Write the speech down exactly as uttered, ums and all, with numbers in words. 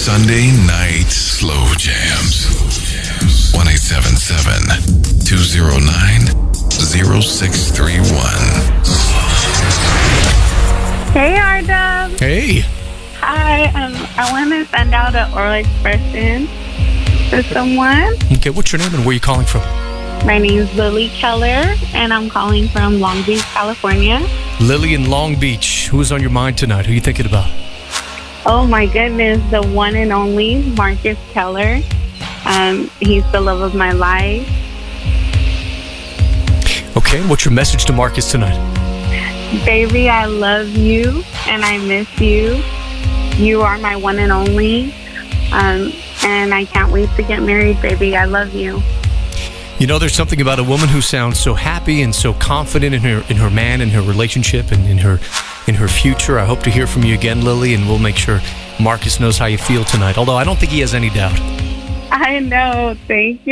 Sunday night slow jams. one eight seven seven, two oh nine, oh six three one. Hey, R-Dub. Hey. Hi. Um, I want to send out an oral expression to someone. Okay, what's your name and where are you calling from? My name's Lily Keller, and I'm calling from Long Beach, California. Lily in Long Beach. Who's on your mind tonight? Who are you thinking about? Oh, my goodness. The one and only Marcus Keller. Um, he's the love of my life. Okay, what's your message to Marcus tonight? Baby, I love you, and I miss you. You are my one and only. Um, and I can't wait to get married, baby. I love you. You know, there's something about a woman who sounds so happy and so confident in her in her man and her relationship and in her in her future. I hope to hear from you again, Lily, and we'll make sure Marcus knows how you feel tonight. Although I don't think he has any doubt. I know. Thank you.